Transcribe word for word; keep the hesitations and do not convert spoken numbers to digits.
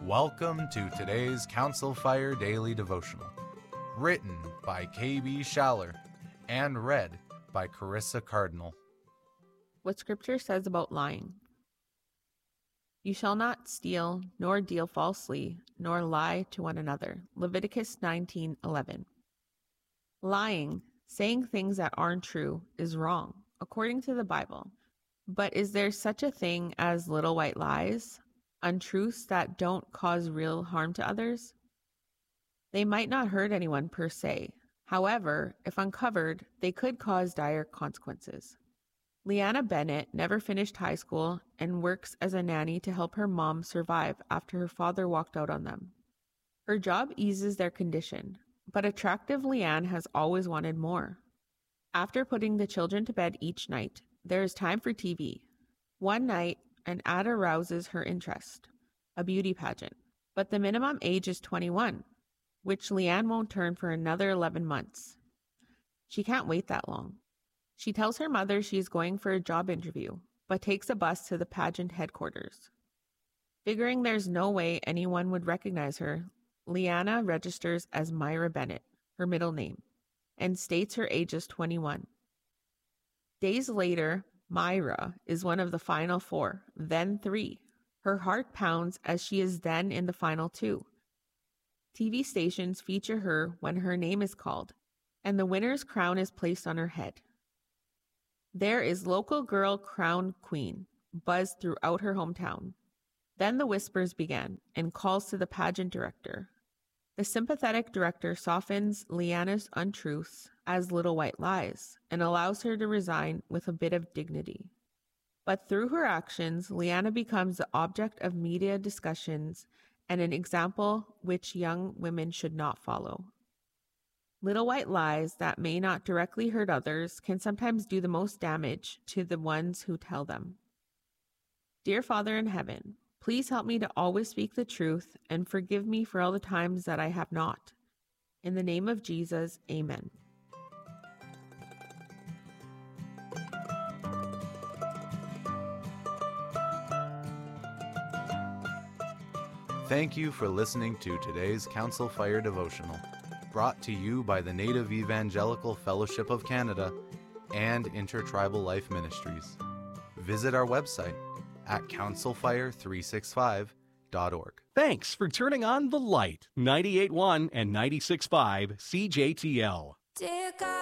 Welcome to today's Council Fire Daily Devotional, written by K B Schaller and read by Carissa Cardinal. What Scripture says about lying. You shall not steal, nor deal falsely, nor lie to one another. Leviticus nineteen eleven. Lying, saying things that aren't true, is wrong, according to the Bible. But is there such a thing as little white lies? Untruths that don't cause real harm to others? They might not hurt anyone per se. However, if uncovered, they could cause dire consequences. Leanna Bennett never finished high school and works as a nanny to help her mom survive after her father walked out on them. Her job eases their condition, but attractive Leanne has always wanted more. After putting the children to bed each night, there is time for T V. One night, an ad arouses her interest, a beauty pageant, but the minimum age is twenty-one, which Leanne won't turn for another eleven months. She can't wait that long. She tells her mother she is going for a job interview, but takes a bus to the pageant headquarters. Figuring there's no way anyone would recognize her, Leanna registers as Myra Bennett, her middle name, and states her age is twenty-one. Days later, Myra is one of the final four, then three. Her heart pounds as she is then in the final two. T V stations feature her when her name is called, and the winner's crown is placed on her head. There is local girl crowned queen, buzzed throughout her hometown. Then the whispers began and calls to the pageant director. The sympathetic director softens Leanna's untruths as little white lies and allows her to resign with a bit of dignity. But through her actions, Leanna becomes the object of media discussions and an example which young women should not follow. Little white lies that may not directly hurt others can sometimes do the most damage to the ones who tell them. Dear Father in heaven, please help me to always speak the truth and forgive me for all the times that I have not. In the name of Jesus, amen. Thank you for listening to today's Council Fire Devotional, brought to you by the Native Evangelical Fellowship of Canada and Intertribal Life Ministries. Visit our website at council fire three sixty-five dot org. Thanks for turning on the light. ninety-eight point one and ninety-six point five C J T L.